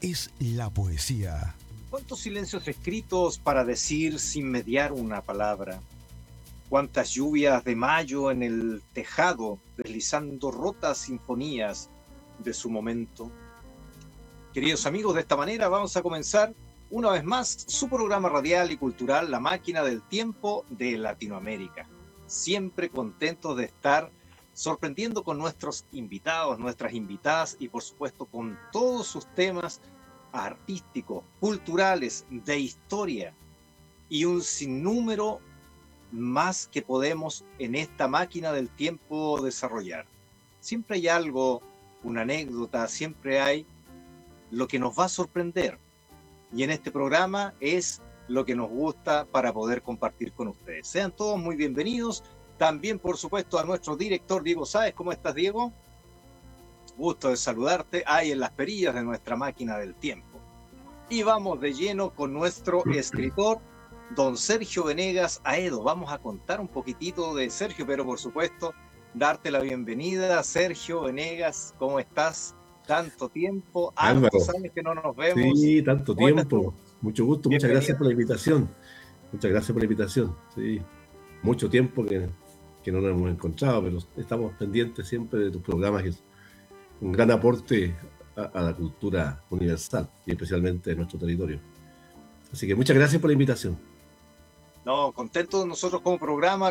es la poesía. ¿Cuántos silencios escritos para decir sin mediar una palabra? ¿Cuántas lluvias de mayo en el tejado, deslizando rotas sinfonías de su momento? Queridos amigos, de esta manera vamos a comenzar una vez más su programa radial y cultural, La Máquina del Tiempo de Latinoamérica. Siempre contentos de estar sorprendiendo con nuestros invitados, nuestras invitadas y por supuesto con todos sus temas artísticos, culturales, de historia y un sinnúmero más que podemos en esta máquina del tiempo desarrollar. Siempre hay algo, una anécdota, siempre hay lo que nos va a sorprender. Y en este programa es lo que nos gusta para poder compartir con ustedes. Sean todos muy bienvenidos. También, por supuesto, a nuestro director Diego Sáez. ¿Cómo estás, Diego? Gusto de saludarte ahí en las perillas de nuestra máquina del tiempo. Y vamos de lleno con nuestro escritor, don Sergio Venegas Aedo. Vamos a contar un poquitito de Sergio, pero por supuesto, darte la bienvenida. Sergio Venegas, ¿cómo estás? Tanto tiempo, hartos años que no nos vemos. Sí, tanto tiempo. Mucho gusto, muchas gracias por la invitación. Muchas gracias por la invitación. Sí, mucho tiempo que no nos hemos encontrado, pero estamos pendientes siempre de tus programas, que es un gran aporte a la cultura universal y especialmente de nuestro territorio. Así que muchas gracias por la invitación. No, contentos nosotros como programa,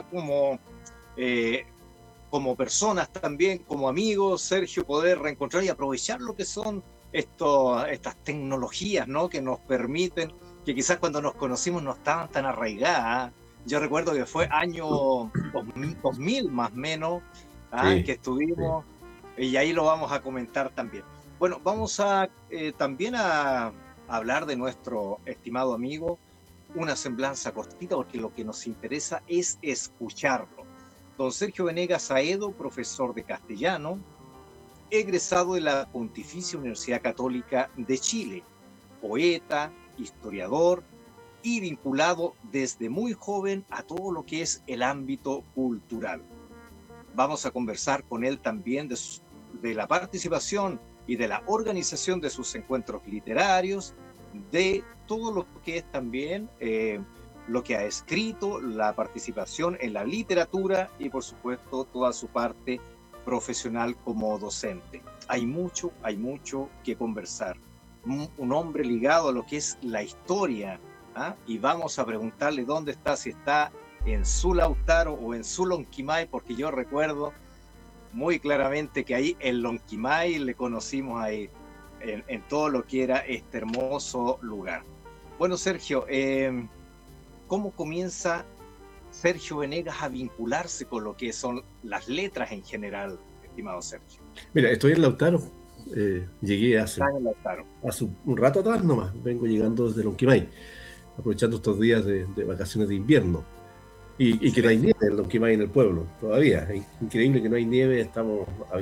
como personas también, como amigos, Sergio, poder reencontrar y aprovechar lo que son estas tecnologías, ¿no? Que nos permiten, que quizás cuando nos conocimos no estaban tan arraigadas. Yo recuerdo que fue año 2000 más o menos, sí, que estuvimos, sí. Y ahí lo vamos a comentar también. Bueno, vamos a también a hablar de nuestro estimado amigo, una semblanza cortita, porque lo que nos interesa es escucharlo. Don Sergio Venegas Aedo, profesor de castellano, egresado de la Pontificia Universidad Católica de Chile, poeta, historiador y vinculado desde muy joven a todo lo que es el ámbito cultural. Vamos a conversar con él también de la participación y de la organización de sus encuentros literarios, de todo lo que es también lo que ha escrito, la participación en la literatura y por supuesto toda su parte profesional como docente. Hay mucho que conversar. Un hombre ligado a lo que es la historia, y vamos a preguntarle dónde está, si está en su Lautaro o en su Lonquimay, porque yo recuerdo muy claramente que ahí en Lonquimay le conocimos ahí en todo lo que era este hermoso lugar. Bueno, Sergio, ¿cómo comienza Sergio Venegas a vincularse con lo que son las letras en general, estimado Sergio? Mira, estoy en Lautaro. Llegué hace un rato atrás nomás. Vengo llegando desde Lonquimay, aprovechando estos días de vacaciones de invierno. Y que no hay nieve en Lonquimay, en el pueblo, todavía. Es increíble que no hay nieve. Estamos a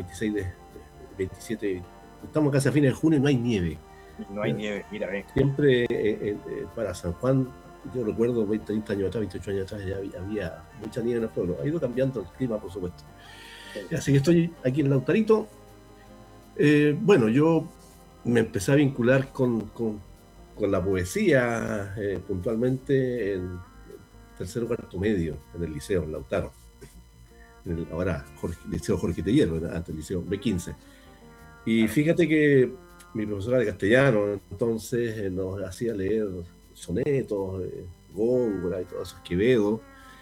27, estamos casi a fines de junio y no hay nieve. No hay nieve, mira, Siempre para San Juan, yo recuerdo 20, 30 años atrás, 28 años atrás, ya había mucha nieve en el pueblo. Ha ido cambiando el clima, por supuesto. Sí. Así que estoy aquí en Lautarito. Bueno, yo me empecé a vincular con la poesía puntualmente en tercero, cuarto medio, en el liceo, en Lautaro. Ahora Liceo Jorge Tellero, antes el Liceo B15. Y fíjate que mi profesora de castellano entonces nos hacía leer sonetos, Góngora y todo eso, Quevedo.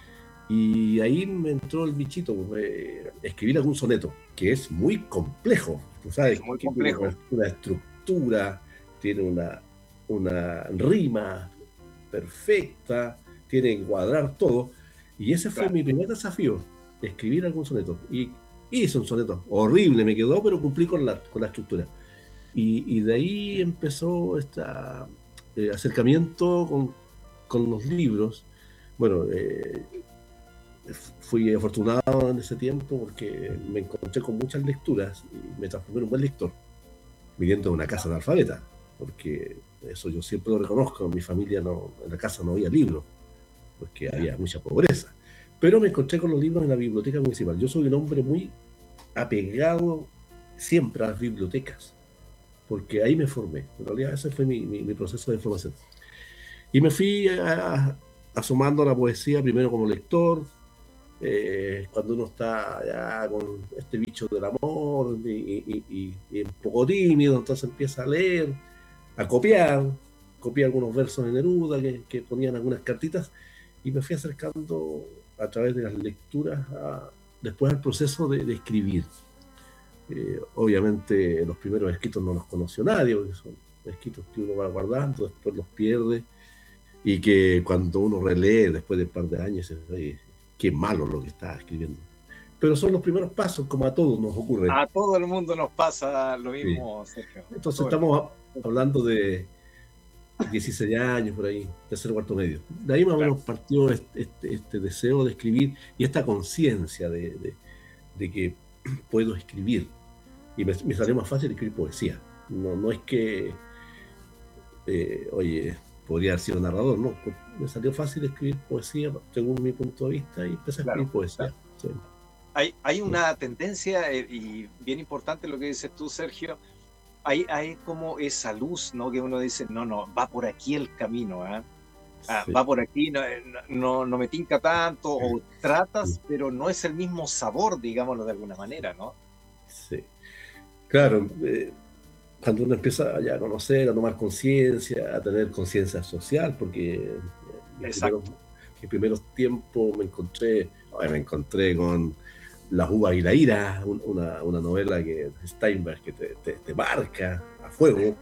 Y ahí me entró el bichito, escribir algún soneto, que es muy complejo. Tú sabes, es muy complejo. Una estructura, tiene una rima perfecta, tiene que cuadrar todo. Y ese fue mi primer desafío, escribir algún soneto. Y hice un soneto horrible, me quedó, pero cumplí con la estructura. Y de ahí empezó este acercamiento con los libros. Bueno, fui afortunado en ese tiempo porque me encontré con muchas lecturas y me transformé en un buen lector, viviendo en una casa analfabeta, porque eso yo siempre lo reconozco. En mi familia en la casa no había libros, porque había mucha pobreza. Pero me encontré con los libros en la biblioteca municipal. Yo soy un hombre muy apegado siempre a las bibliotecas. porque ahí me formé. En realidad ese fue mi proceso de formación. Y me fui asomando a la poesía primero como lector, cuando uno está ya con este bicho del amor y un poco tímido, entonces empieza a leer, a copié algunos versos de Neruda que ponían algunas cartitas y me fui acercando a través de las lecturas después al proceso de escribir. Obviamente los primeros escritos no los conoció nadie, porque son escritos que uno va guardando, después los pierde y que cuando uno relee después de un par de años, qué malo lo que está escribiendo. Pero son los primeros pasos, como a todos nos ocurre. A todo el mundo nos pasa lo mismo, sí. Sergio. Entonces estamos hablando de 16 años por ahí, tercer, cuarto medio. De ahí más o menos partió este deseo de escribir y esta conciencia de que puedo escribir. Y me salió más fácil escribir poesía. No es que, oye, podría haber sido narrador, no. Me salió fácil escribir poesía según mi punto de vista y empecé a escribir poesía. Sí. Hay una tendencia, y bien importante lo que dices tú, Sergio, hay como esa luz, ¿no? Que uno dice, no, va por aquí el camino, ¿eh? Sí. Va por aquí, no me tinca tanto, o tratas, pero no es el mismo sabor, digámoslo de alguna manera, ¿no? Sí. Claro, cuando uno empieza ya a conocer, a tomar conciencia, a tener conciencia social, porque en primeros tiempos me encontré con Las uvas y la ira, una novela que Steinberg que te marca a fuego.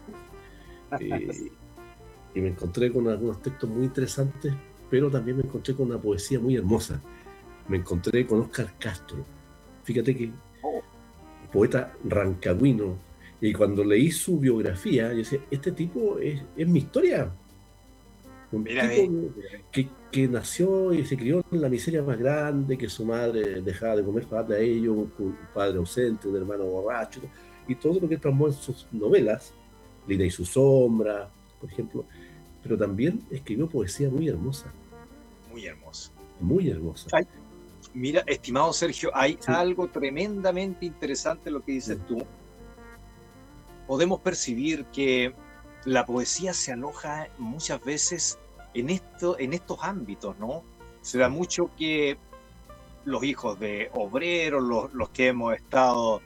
Y me encontré con algunos textos muy interesantes, pero también me encontré con una poesía muy hermosa. Me encontré con Óscar Castro. Fíjate que poeta rancagüino, y cuando leí su biografía, yo decía, este tipo es mi historia. Un tipo que nació y se crió en la miseria más grande, que su madre dejaba de comer para darle a ellos, un padre ausente, un hermano borracho, y todo lo que plasmó en sus novelas, Lina y su sombra, por ejemplo, pero también escribió poesía muy hermosa. Muy hermosa. Muy hermosa. Ay, mira, estimado Sergio, hay algo tremendamente interesante en lo que dices tú. Podemos percibir que la poesía se aloja muchas veces en estos ámbitos, ¿no? Se da mucho que los hijos de obreros, los que hemos estado,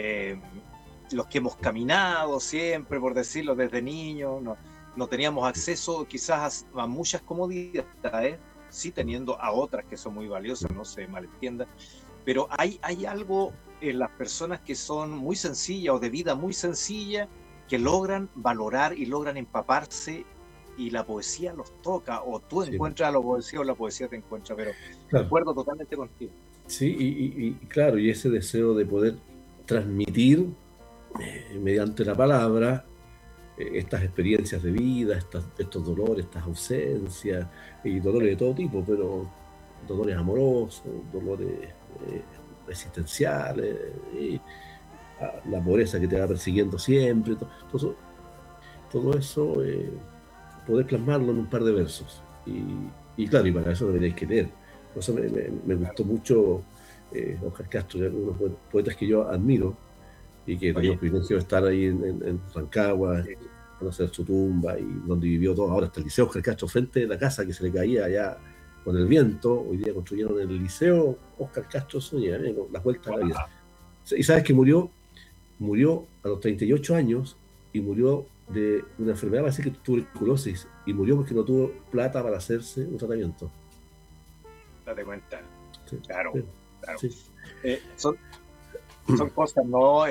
los que hemos caminado siempre, por decirlo, desde niños, no teníamos acceso quizás a muchas comodidades, sí teniendo a otras que son muy valiosas, no se malentienda, pero hay algo en las personas que son muy sencillas o de vida muy sencilla, que logran valorar y logran empaparse, y la poesía los toca, o tú encuentras a la poesía o la poesía te encuentra, pero de acuerdo totalmente contigo. Sí, y claro, y ese deseo de poder transmitir mediante la palabra estas experiencias de vida, estos dolores, estas ausencias, y dolores de todo tipo, pero dolores amorosos, dolores existenciales, la pobreza que te va persiguiendo siempre, todo eso poder plasmarlo en un par de versos. Y claro, y para eso deberéis que leer. Por eso me gustó mucho Óscar Castro, unos poetas que yo admiro y que tenía el privilegio de estar ahí en Rancagua, conocer su tumba y donde vivió todo. Ahora está el Liceo Óscar Castro frente de la casa que se le caía allá con el viento. Hoy día construyeron el Liceo Óscar Castro Zúñiga, con las vueltas a la vida. Y sabes que murió a los 38 años y murió de una enfermedad, parece que tuberculosis, y murió porque no tuvo plata para hacerse un tratamiento. Date cuenta. Sí, claro. Sí. Son cosas, ¿no?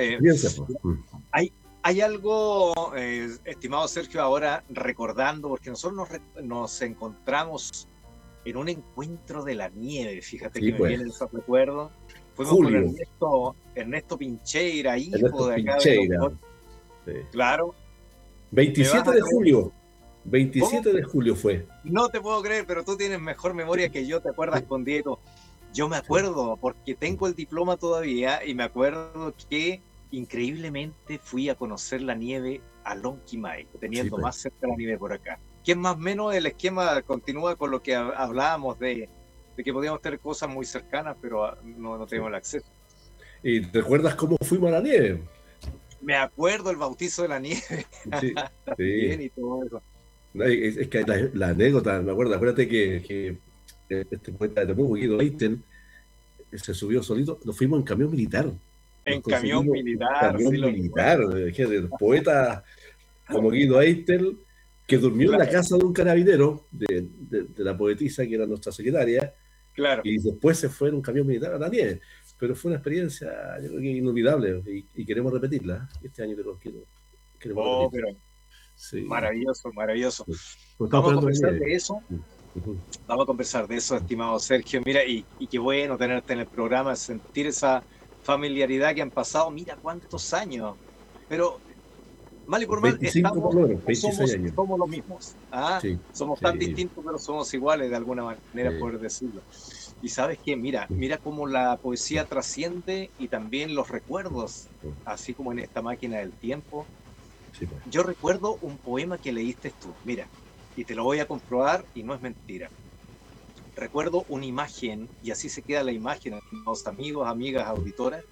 Hay algo, estimado Sergio, ahora recordando, porque nosotros nos encontramos en un encuentro de la nieve, fíjate que me vienen esos recuerdos. Fuimos Julio. Con Ernesto Pincheira, hijo de acá. Sí. Claro. 27 de julio. 27 de julio fue. No te puedo creer, pero tú tienes mejor memoria que yo, ¿te acuerdas, con Diego? Yo me acuerdo, porque tengo el diploma todavía, y me acuerdo que increíblemente fui a conocer la nieve a Lonquimay, teniendo más cerca la nieve por acá. Que más o menos el esquema continúa con lo que hablábamos de que podíamos tener cosas muy cercanas, pero no tenemos el acceso. ¿Y recuerdas cómo fuimos a la nieve? Me acuerdo el bautizo de la nieve. Sí, Bien sí. y todo eso. No, es que la anécdota, me acuerdo, acuérdate que este poeta de Temuco, Guido Leiten, se subió solito, nos fuimos en camión militar, nos En camión conseguimos un militar, sí camión lo militar, recuerdo. de los poetas como Guido Eitel, que durmió en la Claro, casa de un carabinero, de la poetisa que era nuestra secretaria, claro. y después se fue en un camión militar a la nieve. Pero fue una experiencia, yo creo que inolvidable, y queremos repetirla. Este año queremos Oh, repetirla. pero Sí. maravilloso, maravilloso. Pues estamos Vamos a esperando la conversar nieve. de eso. Ujú. Vamos a conversar de eso, estimado Sergio. Mira, y qué bueno tenerte en el programa, sentir esa familiaridad que han pasado. Mira cuántos años. Pero mal y por mal, 25 por lo menos, o 26 años. somos los mismos. ¿Ah? Sí, Somos tan sí, distintos, pero somos iguales de alguna manera, sí. poder decirlo. Y sabes qué, mira cómo la poesía trasciende y también los recuerdos, así como en esta máquina del tiempo. Sí, pues. Yo recuerdo un poema que leíste tú, mira, y te lo voy a comprobar y no es mentira. Recuerdo una imagen, y así se queda la imagen, los amigos, amigas, auditoras.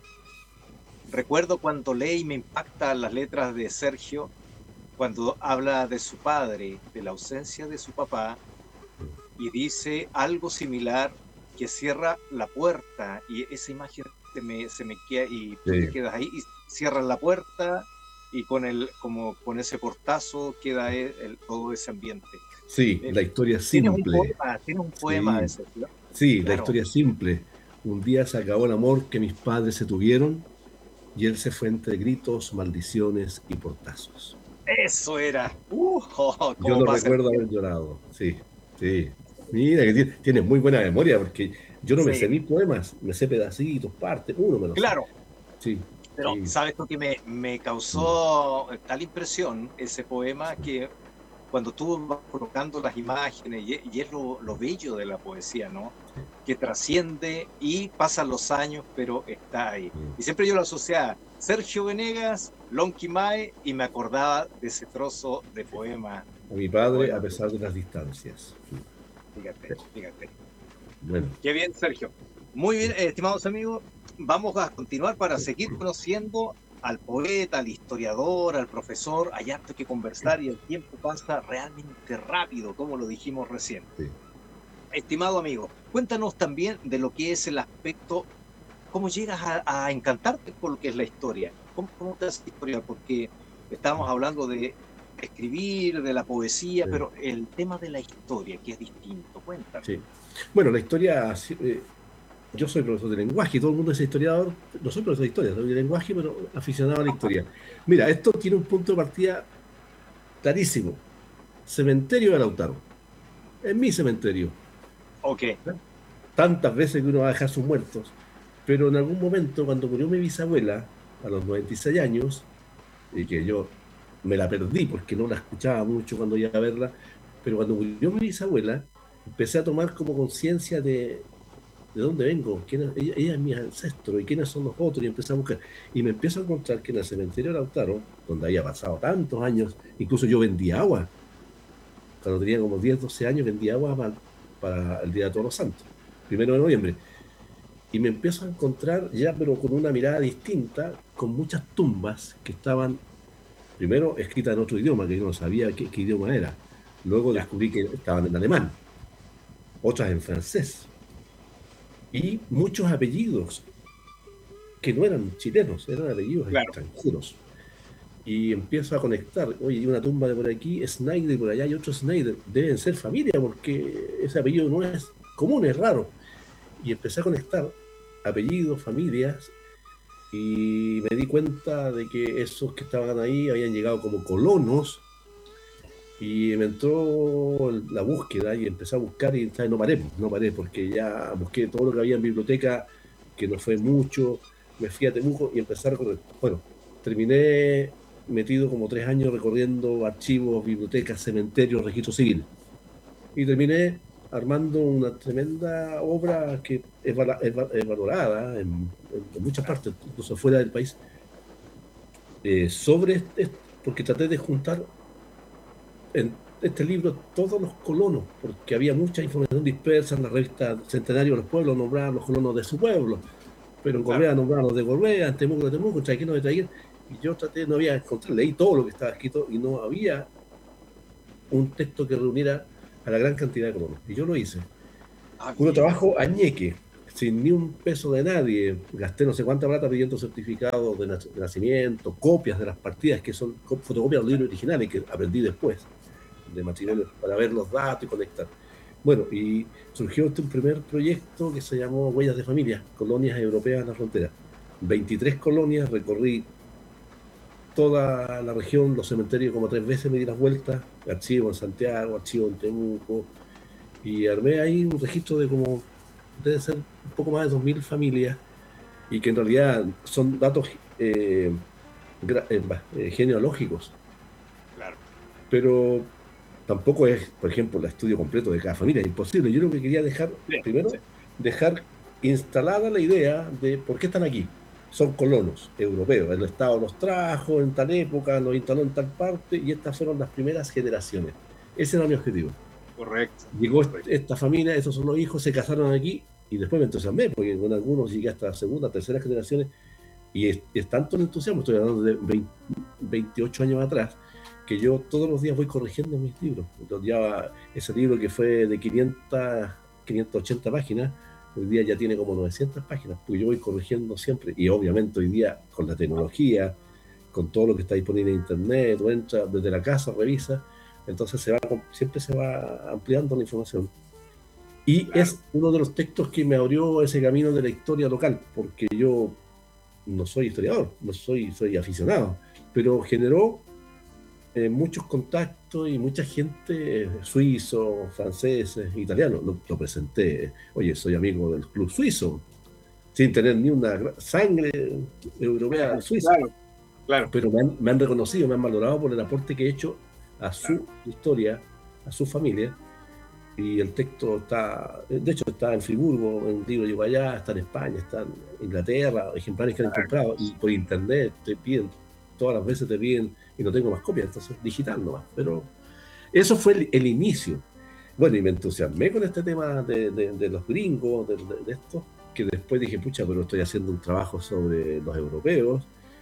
Recuerdo cuando leí y me impactan las letras de Sergio, cuando habla de su padre, de la ausencia de su papá, y dice algo similar, que cierra la puerta, y esa imagen se me queda, y tú te Sí. quedas ahí, y cierran la puerta, y como con ese portazo queda todo ese ambiente. Sí, la historia Tienes simple. tienes un poema de Sí, Sergio. sí, la Claro, historia simple. Un día se acabó el amor que mis padres se tuvieron y él se fue entre gritos, maldiciones y portazos. eso era. Yo Cómo no pasa el recuerdo haber tiempo. llorado. Sí, sí. Mira que tienes muy buena memoria porque yo no me sé Sí, mis poemas, me sé pedacitos, partes, uno me lo sé. claro. Sí, Pero, sí. ¿sabes lo que me causó tal impresión ese poema que cuando tú vas colocando las imágenes, y es lo bello de la poesía, ¿no? Que trasciende y pasan los años, pero está ahí. Y siempre yo lo asociaba Sergio Venegas, Lonky Mae, y me acordaba de ese trozo de poema. A mi De padre, a poema. pesar de las distancias. Fíjate, fíjate. Bueno, Qué bien, Sergio. Muy bien, estimados amigos, vamos a continuar para seguir conociendo al poeta, al historiador, al profesor. Hay harto que conversar y el tiempo pasa realmente rápido, como lo dijimos recién. sí. Estimado amigo, cuéntanos también de lo que es el aspecto, cómo llegas a encantarte por lo que es la historia. ¿Cómo te haces historia? Porque estábamos hablando de escribir, de la poesía, Sí. pero el tema de la historia, que es distinto. Cuéntanos. Sí. Bueno, la historia, yo soy profesor de lenguaje, todo el mundo es historiador, no soy profesor de historia, soy de lenguaje, pero aficionado a la historia. Mira, esto tiene un punto de partida clarísimo. Cementerio de Lautaro. Es mi cementerio. Ok. Tantas veces que uno va a dejar sus muertos, pero en algún momento, cuando murió mi bisabuela, a los 96 años, y que yo me la perdí porque no la escuchaba mucho cuando iba a verla, pero cuando murió mi bisabuela, empecé a tomar como conciencia de dónde vengo, ella es mi ancestro y quiénes son los otros, y empecé a buscar. Y me empiezo a encontrar que en el cementerio de Lautaro, donde había pasado tantos años, incluso yo vendía agua. Cuando tenía como 10, 12 años, vendía agua para el Día de Todos los Santos, 1 de noviembre. Y me empiezo a encontrar ya, pero con una mirada distinta, con muchas tumbas que estaban, primero, escritas en otro idioma, que yo no sabía qué idioma era. Luego Ya. descubrí que estaban en alemán, otras en francés. Y muchos apellidos que no eran chilenos, eran apellidos Claro, extranjeros. Y empiezo a conectar, oye, hay una tumba de por aquí, Snyder, por allá hay otro Snyder, deben ser familia porque ese apellido no es común, es raro. Y empecé a conectar apellidos, familias, y me di cuenta de que esos que estaban ahí habían llegado como colonos, y me entró la búsqueda y empecé a buscar y no paré porque ya busqué todo lo que había en biblioteca, que no fue mucho, me fui a Temuco y empecé a recorrer. Bueno, terminé metido como 3 años recorriendo archivos, bibliotecas, cementerios, registro civil. Y terminé armando una tremenda obra que es valorada en muchas partes, incluso fuera del país, sobre porque traté de juntar en este libro todos los colonos, porque había mucha información dispersa en la revista Centenario de los Pueblos, nombraban los colonos de su pueblo, pero en claro. Correa nombraban los de Correa, en Temuco de Temuco, en Traiquén de Traiquén, Y yo no había encontrado, leí todo lo que estaba escrito y no había un texto que reuniera a la gran cantidad de colonos. Y yo lo hice. Puro trabajo añeque, sin ni un peso de nadie. Gasté no sé cuánta plata pidiendo certificados de nacimiento, copias de las partidas, que son fotocopias de los libros originales que aprendí después, de matrimonios, para ver los datos y conectar. Bueno, y surgió un primer proyecto que se llamó Huellas de Familia, Colonias Europeas en la Frontera. 23 colonias, recorrí toda la región, los cementerios como 3 veces, me di las vueltas, archivo en Santiago, archivo en Temuco, y armé ahí un registro de como, debe ser un poco más de 2.000 familias, y que en realidad son datos genealógicos. Claro. Pero tampoco es, por ejemplo, el estudio completo de cada familia, es imposible. Yo lo que quería dejar, dejar instalada la idea de por qué están aquí. Son colonos europeos, el Estado los trajo en tal época, los instaló en tal parte, y estas fueron las primeras generaciones. Ese era mi objetivo. Correcto. Llegó esta familia, esos son los hijos, se casaron aquí, y después me entusiasmé, porque con algunos llegué hasta segunda, tercera generaciones, y es tanto el entusiasmo, estoy hablando de 28 años atrás, que yo todos los días voy corrigiendo mis libros. Entonces ya ese libro que fue de 580 páginas, hoy día ya tiene como 900 páginas, porque yo voy corrigiendo siempre, y obviamente hoy día con la tecnología, con todo lo que está disponible en internet, o entra desde la casa, revisa, entonces siempre se va ampliando la información. Y claro, es uno de los textos que me abrió ese camino de la historia local, porque yo no soy historiador, soy aficionado, pero generó muchos contactos y mucha gente, suizos, franceses, italianos. Lo presenté, oye, soy amigo del club suizo, sin tener ni una sangre europea suiza. Claro. Pero me han reconocido, me han valorado por el aporte que he hecho a su historia, a su familia. Y el texto está, de hecho está en Friburgo, en un libro llegó allá, está en España, está en Inglaterra, ejemplares que han comprado, y por internet te piden, todas las veces te piden, y no tengo más copias, entonces digital nomás. Pero eso fue el inicio. Bueno, y me entusiasmé con este tema de los gringos, de esto, que después dije, pucha, pero estoy haciendo un trabajo sobre los europeos,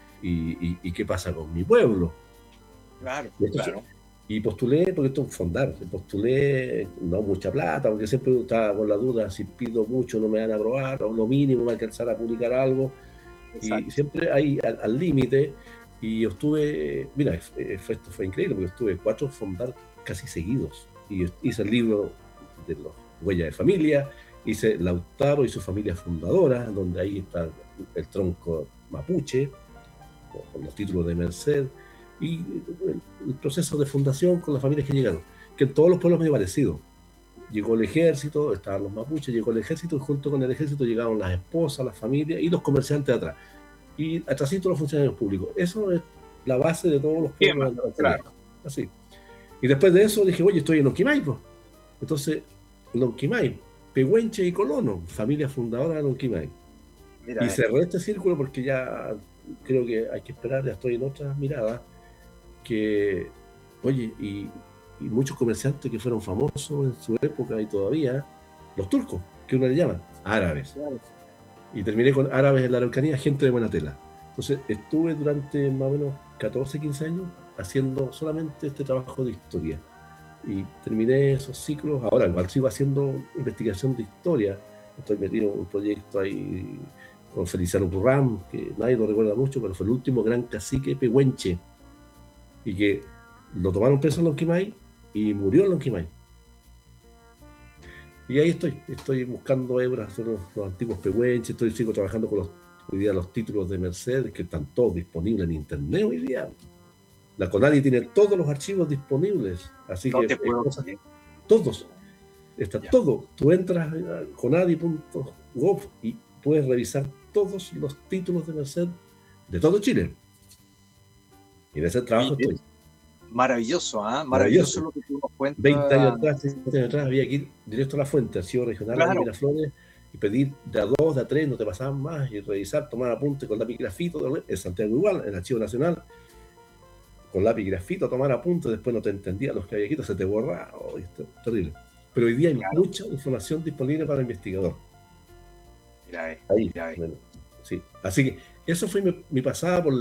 y qué pasa con mi pueblo. Claro, claro. Y postulé, porque esto es fondar, postulé, no mucha plata, porque siempre estaba con la duda, si pido mucho no me van a aprobar, o lo mínimo me va a alcanzar a publicar algo. Exacto. Y siempre ahí al límite, y obtuve, mira, esto fue increíble, porque obtuve 4 fondar casi seguidos, y hice el libro de los Huellas de Familia, hice Lautaro y su familia fundadora, donde ahí está el tronco mapuche, con los títulos de Merced, y el proceso de fundación con las familias que llegaron, que en todos los pueblos medio parecido. Llegó el ejército, estaban los mapuches, llegó el ejército, y junto con el ejército llegaron las esposas, las familias y los comerciantes de atrás. Y atrásito los funcionarios públicos. Eso es la base de todos los pueblos. Claro. Así. Y después de eso dije, oye, estoy en Lonquimay, pues. Entonces, Lonquimay, Pehuenche y Colono, familia fundadora de Lonquimay. Y cerré este círculo porque ya creo que hay que esperar, ya estoy en otras miradas, que, oye, y muchos comerciantes que fueron famosos en su época y todavía, los turcos, que uno le llama árabes. Claro. Y terminé con árabes en la Araucanía, gente de buena tela. Entonces estuve durante más o menos 14, 15 años haciendo solamente este trabajo de historia. Y terminé esos ciclos. Ahora igual sigo haciendo investigación de historia. Estoy metido en un proyecto ahí con Feliciano Currán, que nadie lo recuerda mucho, pero fue el último gran cacique pehuenche, y que lo tomaron preso en Lonquimay y murió en Lonquimay. Y ahí estoy buscando hebras sobre los antiguos pehuenches, sigo trabajando con hoy día los títulos de Merced, que están todos disponibles en internet hoy día. La CONADI tiene todos los archivos disponibles, así no que todos, está ya. Todo. Tú entras a conadi.gov y puedes revisar todos los títulos de Merced de todo Chile. Y en ese trabajo estoy. Maravilloso, ¿ah? ¿Eh? Maravilloso lo que tú nos cuentas. 20 años atrás, 30 años atrás, había que ir directo a la fuente, archivo regional de Miraflores, y pedir de a 2, de a 3, no te pasaban más, y revisar, tomar apuntes con lápiz y grafito, en Santiago igual, en el Archivo Nacional, con lápiz y grafito, tomar apuntes, después no te entendía los que había escrito, se te borraba, terrible. Pero hoy día hay mucha información disponible para el investigador. Ahí. Bueno, sí. Así que eso fue mi pasada por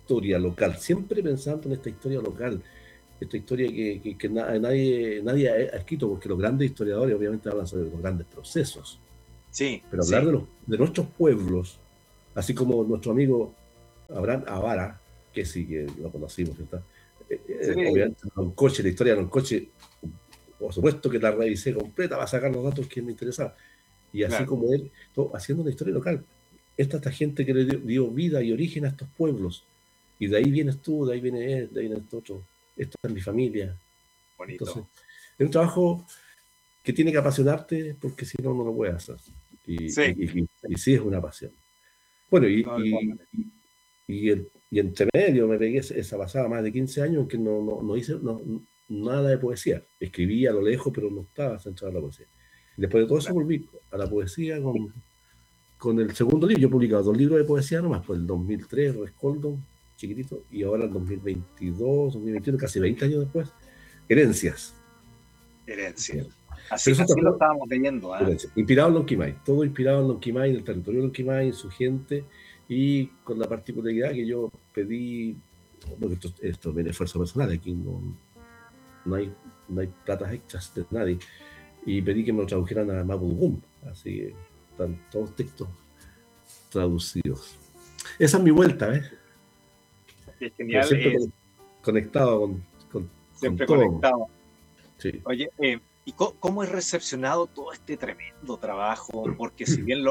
historia local, siempre pensando en esta historia local, esta historia que nadie ha escrito, porque los grandes historiadores obviamente hablan sobre los grandes procesos, Sí, pero hablar sí, de nuestros pueblos, así como nuestro amigo Abraham Avara, que sí que lo conocimos, ¿verdad? sí, Obviamente Loncoche, la historia de Loncoche, por supuesto que la revisé completa para sacar los datos que me interesaban, y así claro. como él, haciendo una historia local. Esta gente que le dio vida y origen a estos pueblos, y de ahí vienes tú, de ahí viene él, de ahí viene este otro, esta es mi familia. Entonces, Bonito. es un trabajo que tiene que apasionarte, porque si no, no lo puedes hacer. Sí, Y sí es una pasión. Bueno, no, de todas maneras. y entre medio me pegué esa pasada más de 15 años en que no hice nada de poesía. Escribía a lo lejos, pero no estaba centrado en la poesía. Después de todo eso Claro. volví a la poesía con el segundo libro. Yo he publicado 2 libros de poesía nomás, por el 2003, Rescoldo, chiquitito, y ahora el 2022, 2021, casi 20 años después, Herencias. Herencia. Así, Pero eso así lo tampoco, estábamos leyendo, ¿ah? inspirado en Lonquimay, todo inspirado en Lonquimay, en el territorio de Lonquimay, en su gente, y con la particularidad que yo pedí, porque esto viene esfuerzo personal, aquí no hay platas extras de nadie, y pedí que me lo tradujeran a Mapudungun, así que están todos textos traducidos. Esa es mi vuelta, ¿ves? Es Pero genial, siempre es conectado con siempre todo. conectado. Sí. Oye, ¿y cómo es recepcionado todo este tremendo trabajo? Porque si bien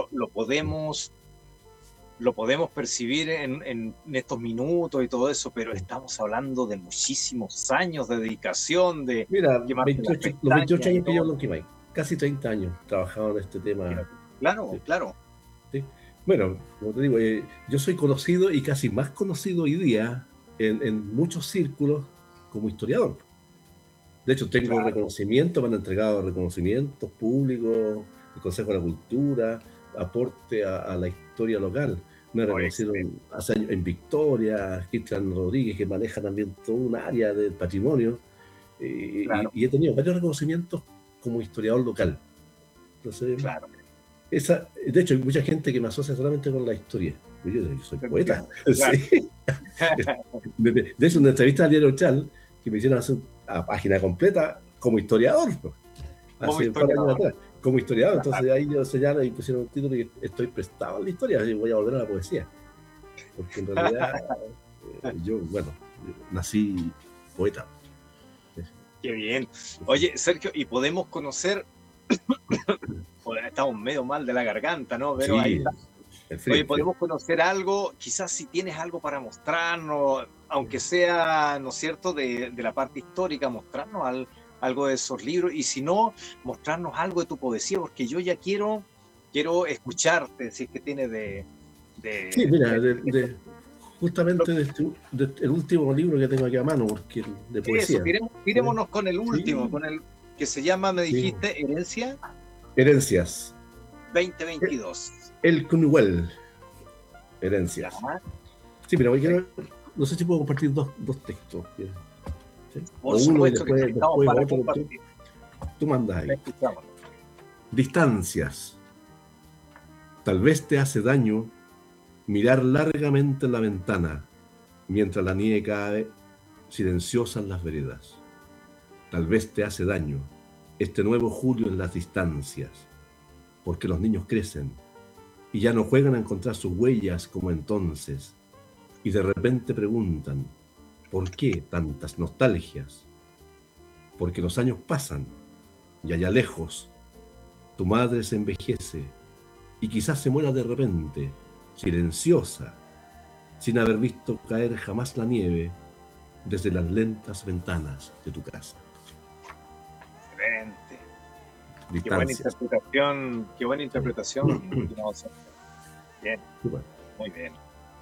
lo podemos percibir en estos minutos y todo eso, pero estamos hablando de muchísimos años de dedicación, de Mira, quemarte las los 28 pestañas y años que llevo todo. en Lonquimay, casi 30 años trabajado en este tema. Claro, Sí, claro. sí. Bueno, como te digo, yo soy conocido y casi más conocido hoy día en muchos círculos como historiador. De hecho, tengo Claro, reconocimiento, me han entregado reconocimientos públicos, el Consejo de la Cultura, aporte a la historia local. Me oh, reconocieron excelente, hace años en Victoria, Cristian Rodríguez, que maneja también todo un área del patrimonio, claro, y he tenido varios reconocimientos como historiador local. Entonces, claro. de hecho, hay mucha gente que me asocia solamente con la historia. Yo soy Te poeta. entiendo, claro. Sí. De hecho, una entrevista al diario Chal, que me hicieron hacer una página completa como historiador, pues, Como hace un par de años historiador, atrás, como historiador. claro. Entonces ahí yo señalo y pusieron un título y estoy prestado a la historia, y voy a volver a la poesía. Porque en realidad yo nací poeta. Qué bien. Oye, Sergio, ¿y podemos conocer? Joder, estamos medio mal de la garganta, ¿no? Pero ahí Sí, está. el frío, Oye, el frío. podemos conocer algo, quizás si tienes algo para mostrarnos, aunque sea, ¿no es cierto?, de la parte histórica, mostrarnos algo de esos libros, y si no, mostrarnos algo de tu poesía, porque yo ya quiero escucharte, si es que tienes Sí, mira, justamente el último libro que tengo aquí a mano, porque de eso, poesía. tirémonos con el último, Sí, con el que se llama, me sí. dijiste, Herencia Herencias. 2022. El Cunuel. Ya, Herencias. Sí, pero no sé si puedo compartir dos textos. ¿Sí? por O uno y supuesto que estamos después para otro. compartir. Tú mandas ahí. Escuchamos. Distancias. Tal vez te hace daño mirar largamente en la ventana mientras la nieve cae silenciosa en las veredas. Tal vez te hace daño este nuevo julio en las distancias, porque los niños crecen y ya no juegan a encontrar sus huellas como entonces, y de repente preguntan, ¿por qué tantas nostalgias? Porque los años pasan y allá lejos tu madre se envejece y quizás se muera de repente, silenciosa, sin haber visto caer jamás la nieve desde las lentas ventanas de tu casa. Excelente. Distancias. Qué buena interpretación. Bien, Bueno, muy bien.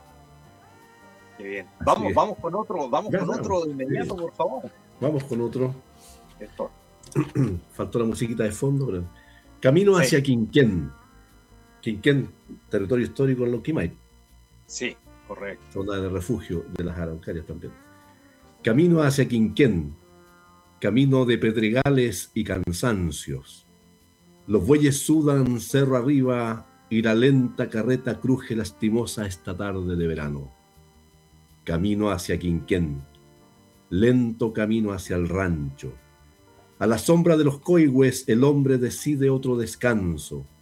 Qué bien. así Vamos con otro de inmediato, sí. por favor. Vamos con otro. Esto. Faltó la musiquita de fondo, pero Camino Sí. hacia Quinquén. Quinquén, territorio histórico en Lonquimay, Sí, correcto. zona de refugio de las Araucarias también. Camino hacia Quinquén, camino de pedregales y cansancios. Los bueyes sudan cerro arriba y la lenta carreta cruje lastimosa esta tarde de verano. camino hacia Quinquén, lento camino hacia el rancho. A la sombra de los coigües el hombre decide otro descanso,